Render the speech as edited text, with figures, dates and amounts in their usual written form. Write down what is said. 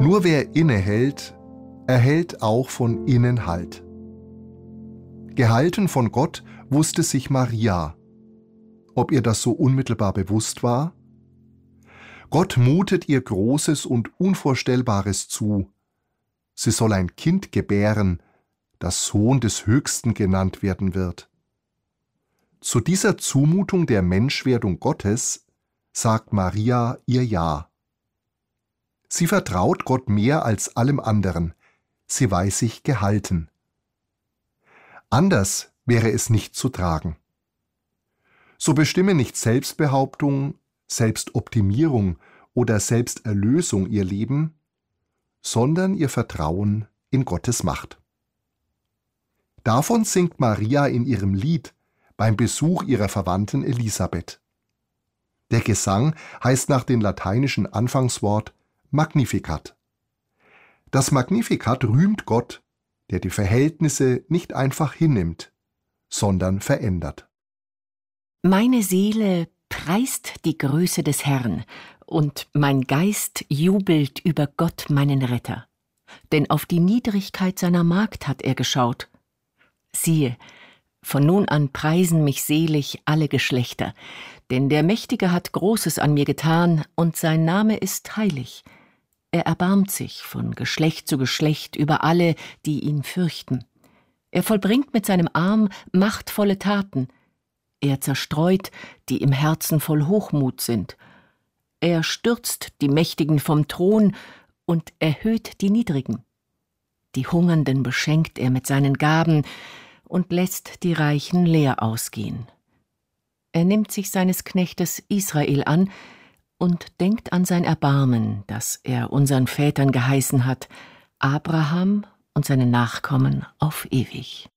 Nur wer innehält, erhält auch von innen Halt. Gehalten von Gott wusste sich Maria. Ob ihr das so unmittelbar bewusst war? Gott mutet ihr Großes und Unvorstellbares zu. Sie soll ein Kind gebären, das Sohn des Höchsten genannt werden wird. Zu dieser Zumutung der Menschwerdung Gottes sagt Maria ihr Ja. Sie vertraut Gott mehr als allem anderen. Sie weiß sich gehalten. Anders wäre es nicht zu tragen. So bestimme nicht Selbstbehauptung, Selbstoptimierung oder Selbsterlösung ihr Leben, sondern ihr Vertrauen in Gottes Macht. Davon singt Maria in ihrem Lied beim Besuch ihrer Verwandten Elisabeth. Der Gesang heißt nach dem lateinischen Anfangswort Magnificat. Das Magnificat rühmt Gott, der die Verhältnisse nicht einfach hinnimmt, sondern verändert. Meine Seele preist die Größe des Herrn, und mein Geist jubelt über Gott, meinen Retter. Denn auf die Niedrigkeit seiner Magd hat er geschaut. Siehe, von nun an preisen mich selig alle Geschlechter, denn der Mächtige hat Großes an mir getan, und sein Name ist heilig. Er erbarmt sich von Geschlecht zu Geschlecht über alle, die ihn fürchten. Er vollbringt mit seinem Arm machtvolle Taten. Er zerstreut, die im Herzen voll Hochmut sind. Er stürzt die Mächtigen vom Thron und erhöht die Niedrigen. Die Hungernden beschenkt er mit seinen Gaben und lässt die Reichen leer ausgehen. Er nimmt sich seines Knechtes Israel an und denkt an sein Erbarmen, das er unseren Vätern geheißen hat, Abraham und seine Nachkommen auf ewig.